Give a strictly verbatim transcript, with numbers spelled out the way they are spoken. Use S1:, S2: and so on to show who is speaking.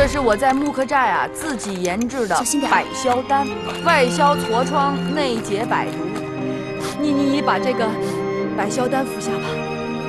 S1: 这是我在木克寨啊自己研制的百消丹，外消痤疮，内解百毒。你你把这个百消丹服下吧。